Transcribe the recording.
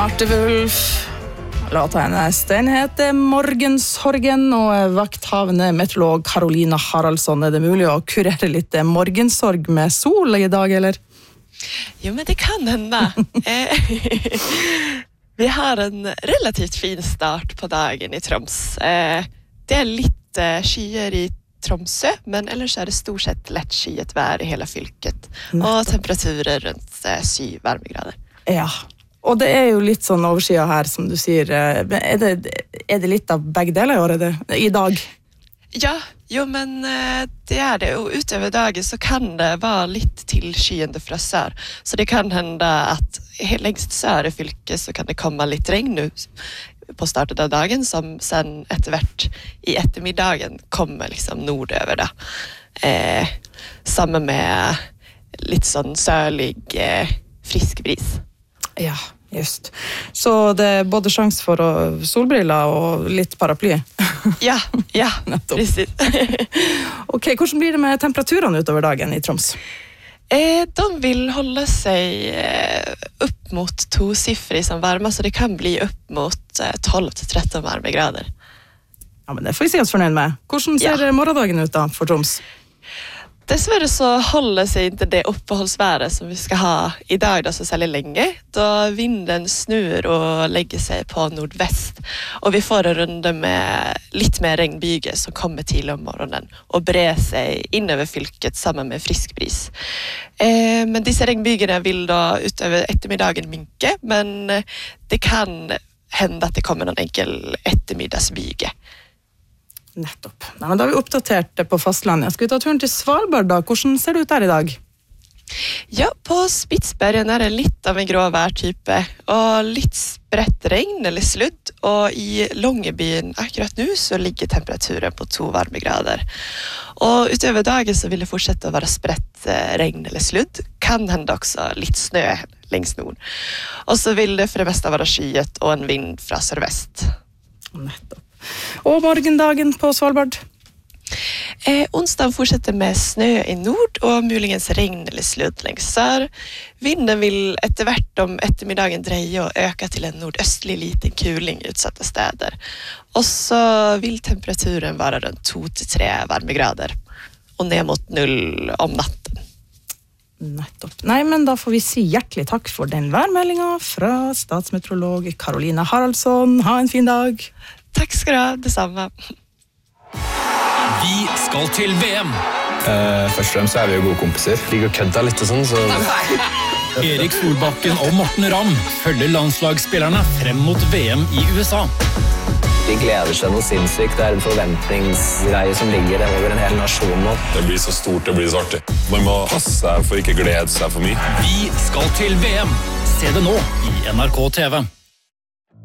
Marte Wulf. Låta hennes, den heter Morgensorgen, og vakthavende meteorolog Karolina Haraldsson. Er det mulig å kurere litt morgensorg med sol i dag, eller? Jo, men det kan hända. Vi har en relativt fin start på dagen i Troms. Det er litt skyer i Tromsø, men ellers er det stort sett lett skyet vær i hele fylket. Og temperaturer rundt 7 varmegrader. Ja, og det er jo litt sånn oversida her, som du sier. Er det litt av begge deler i året i dag? Ja, jo, men det er det. Og utover dagen så kan det være litt tilskyende fra sør. Så det kan hende at lengst sør i fylket så kan det komme litt regn nu på starten av dagen, som sen etter hvert i ettermiddagen kommer liksom nordover da. Sammen med litt sånn sørlig frisk bris. Ja, just. Så det er både sjans for solbriller og litt paraply? Ja, precis. Ok, hvordan blir det med temperaturene utover dagen i Troms? De vil holde seg upp mot 2-siffrig som varme, så det kan bli upp mot 12-13 varmegrader. Ja, men det får vi si oss fornøyd med. Hvordan ser morgendagen ut da for Troms? Dessverre så holder seg ikke det oppholdsværet som vi skal ha i dag da, så særlig lenge, da vinden snur og legger seg på nordvest, og vi får en runde med litt mer regnbyger som kommer til om morgenen og brer seg innover fylket sammen med frisk bris. Men disse regnbygene vil da utover ettermiddagen minke, men det kan hende at det kommer noen enkel ettermiddagsbyge. Nettopp. Nei, men da har vi oppdatert på fastlandet. Skal vi ta turen til Svalbard da? Hvordan ser det ut der i dag? Ja, på Spitsbergen er det litt av en grå værtype, og litt spredt regn eller sludd, og i Longyearbyen akkurat nå så ligger temperaturen på 2 varmegrader. Og utover dagen så vil det fortsette å være spredt regn eller sludd, kan hende også litt snø lengst nord. Og så vil det for det meste være skyet og en vind fra sørvest. Nettopp. Og morgendagen på Svalbard? Onsdagen fortsetter med snø i nord og muligens regn eller sludd lengst sør. Vinden vil etter hvert om ettermiddagen dreie og øke til en nordøstlig liten kuling i utsatte steder. Og så vil temperaturen være rundt 2-3 varmegrader og ned mot 0 om natten. Nettopp. Nei, men da får vi si hjertelig takk for den værmeldingen fra statsmeteorolog Karolina Haraldsson. Ha en fin dag. Takk skal du ha, det samme. Vi skal til VM. Først og fremst er vi jo gode kompiser. Ligger og kødda litt og sånn, så... Erik Solbakken og Morten Ramm følger landslagsspillerne frem mot VM i USA. De gleder seg noe sinnssykt. Det er en forventningsgreie som ligger over en hel nasjon nå. Det blir så stort, det blir så artig. Man må passe seg for ikke glede seg for mye. Vi skal til VM. Se det nå i NRK TV.